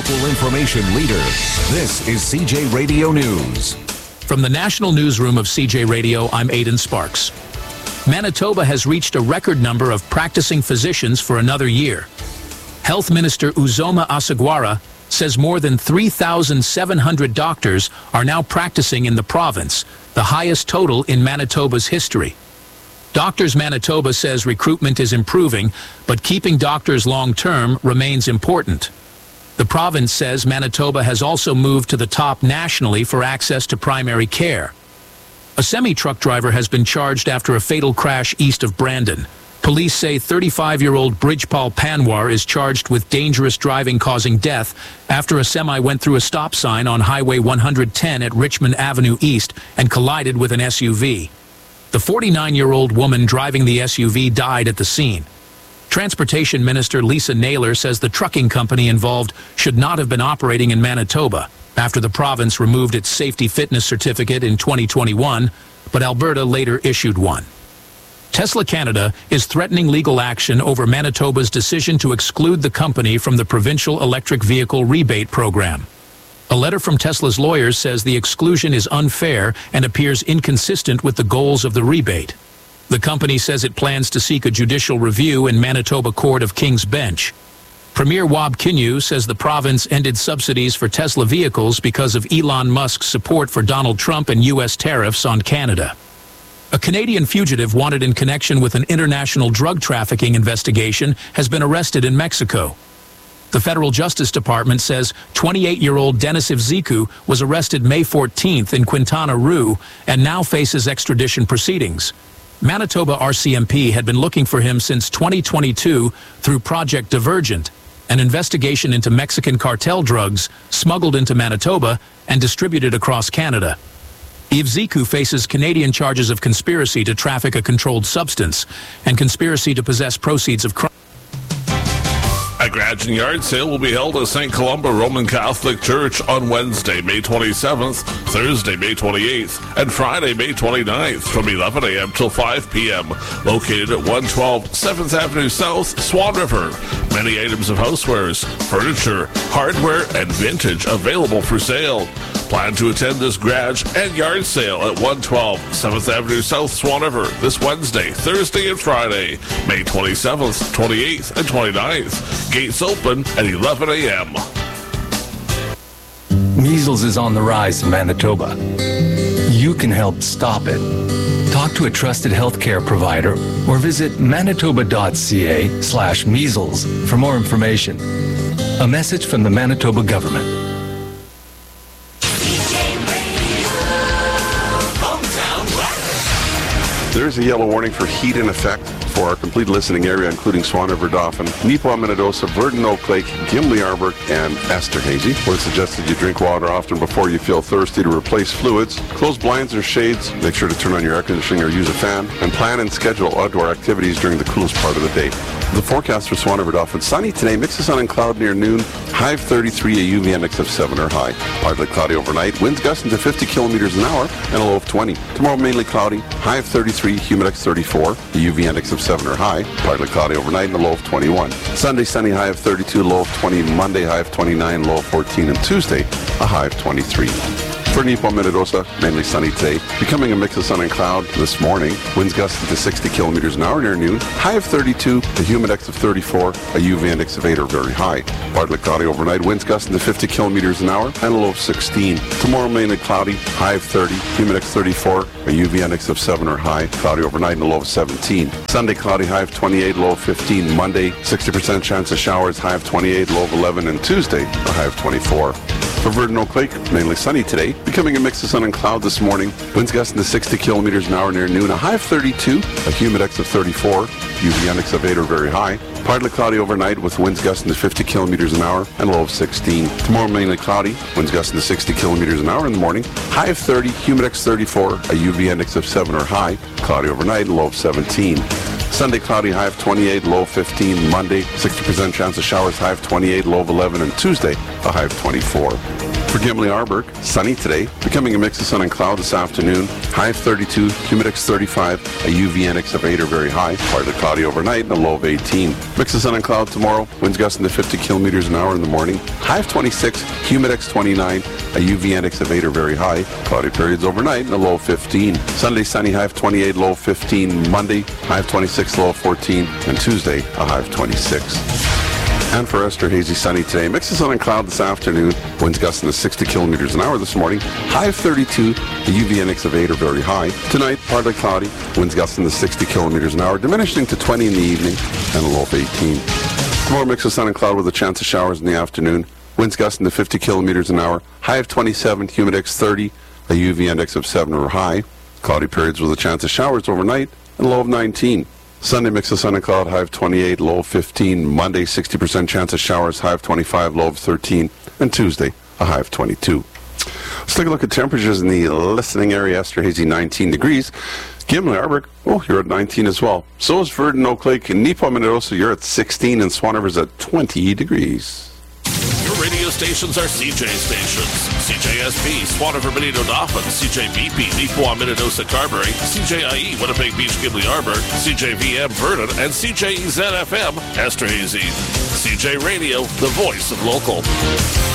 local information leader. This is CJ Radio News. From the National Newsroom of CJ Radio, I'm Aidan Sparks. Manitoba has reached a record number of practicing physicians for another year. Health Minister Uzoma Asagwara says more than 3,700 doctors are now practicing in the province, the highest total in Manitoba's history. Doctors Manitoba says recruitment is improving, but keeping doctors long-term remains important. The province says Manitoba has also moved to the top nationally for access to primary care. A semi-truck driver has been charged after a fatal crash east of Brandon. Police say 35-year-old Bridgepal Panwar is charged with dangerous driving causing death after a semi went through a stop sign on Highway 110 at Richmond Avenue East and collided with an SUV. The 49-year-old woman driving the SUV died at the scene. Transportation Minister Lisa Naylor says the trucking company involved should not have been operating in Manitoba after the province removed its safety fitness certificate in 2021, but Alberta later issued one. Tesla Canada is threatening legal action over Manitoba's decision to exclude the company from the provincial electric vehicle rebate program. A letter from Tesla's lawyers says the exclusion is unfair and appears inconsistent with the goals of the rebate. The company says it plans to seek a judicial review in Manitoba Court of King's Bench. Premier Wab Kinew says the province ended subsidies for Tesla vehicles because of Elon Musk's support for Donald Trump and U.S. tariffs on Canada. A Canadian fugitive wanted in connection with an international drug trafficking investigation has been arrested in Mexico. The Federal Justice Department says 28-year-old Denis Ivziku was arrested May 14th in Quintana Roo and now faces extradition proceedings. Manitoba RCMP had been looking for him since 2022 through Project Divergent, an investigation into Mexican cartel drugs smuggled into Manitoba and distributed across Canada. Ivziku faces Canadian charges of conspiracy to traffic a controlled substance and conspiracy to possess proceeds of crime. A Gratian yard sale will be held at St. Columba Roman Catholic Church on Wednesday, May 27th, Thursday, May 28th, and Friday, May 29th from 11 a.m. till 5 p.m. Located at 112 7th Avenue South, Swan River. Many items of housewares, furniture, hardware, and vintage available for sale. Plan to attend this garage and yard sale at 112 7th Avenue South, Swan River this Wednesday, Thursday, and Friday, May 27th, 28th, and 29th. Gates open at 11 a.m. Measles is on the rise in Manitoba. You can help stop it. Talk to a trusted healthcare provider or visit manitoba.ca/measles for more information. A message from the Manitoba government. There's a yellow warning for heat in effect for our complete listening area, including Swan River, Dauphin, Neepawa, Minnedosa, Verdon, Oak Lake, Gimli, Arborg, and Esterhazy. Where it's suggested you drink water often before you feel thirsty to replace fluids. Close blinds or shades. Make sure to turn on your air conditioning or use a fan. And plan and schedule outdoor activities during the coolest part of the day. The forecast for Swan River, Dauphin: sunny today, mixes sun and cloud near noon, high of 33, a UV index of 7 or high. Partly cloudy overnight, winds gusting to 50 kilometers an hour, and a low of 20. Tomorrow mainly cloudy, high of 33, humidex 34, a UV index of 7 or high. Partly cloudy overnight and a low of 21. Sunday sunny, high of 32, low of 20. Monday high of 29, low of 14, and Tuesday a high of 23. For Neepawa, Minnedosa, mainly sunny today, becoming a mix of sun and cloud this morning. Winds gusting to 60 kilometers an hour near noon. High of 32, a humidex of 34, a UV index of 8 or very high. Partly cloudy overnight, winds gusting to 50 kilometers an hour and a low of 16. Tomorrow mainly cloudy, high of 30, humidex 34, a UV index of 7 or high. Cloudy overnight and a low of 17. Sunday cloudy, high of 28, low of 15. Monday 60% chance of showers, high of 28, low of 11. And Tuesday a high of 24. For Verdon, Oak Lake, mainly sunny today, becoming a mix of sun and cloud this morning. Winds gusting to 60 kilometers an hour near noon, a high of 32, a humidex of 34, UV index of 8 or very high. Partly cloudy overnight with winds gusting to 50 kilometers an hour and a low of 16. Tomorrow mainly cloudy, winds gusting to 60 kilometers an hour in the morning, high of 30, humidex 34, a UV index of 7 or high. Cloudy overnight and low of 17. Sunday cloudy, high of 28, low of 15. Monday 60% chance of showers, high of 28, low of 11. And Tuesday a high of 24. For Gimli Arborg, sunny today, becoming a mix of sun and cloud this afternoon. High of 32, humidex 35, a UV index of 8 or very high. Partly cloudy overnight and a low of 18. Mix of sun and cloud tomorrow. Winds gusting to 50 kilometers an hour in the morning. High of 26, humidex 29, a UV index of 8 or very high. Cloudy periods overnight and a low of 15. Sunday sunny, high of 28, low of 15. Monday, high of 26, low of 14. And Tuesday, a high of 26. And for Esterhazy, sunny today. Mix of sun and cloud this afternoon. Winds gusting to 60 kilometers an hour this morning. High of 32, the UV index of 8 or very high. Tonight, partly cloudy. Winds gusting to 60 kilometers an hour, diminishing to 20 in the evening and a low of 18. Tomorrow, mix of sun and cloud with a chance of showers in the afternoon. Winds gusting to 50 kilometers an hour. High of 27, humidex 30, a UV index of 7 or high. Cloudy periods with a chance of showers overnight and a low of 19. Sunday, mix of sun and cloud, high of 28, low of 15. Monday, 60% chance of showers, high of 25, low of 13. And Tuesday, a high of 22. Let's take a look at temperatures in the listening area. Esterhazy, 19 degrees. Gimli Arborg, you're at 19 as well. So is Verdon, Oak Lake, and Neepawa, Minnedosa, you're at 16, and Swan River's at 20 degrees. Your radio stations are CJ stations. CJSP, Swan River, Benito Dauphin, CJBP, Neepawa, Minnedosa, Carberry, CJIE, Winnipeg Beach, Gimli Arborg, CJVM, Verdon, and CJEZ-FM, Esterhazy. CJ Radio, the voice of local.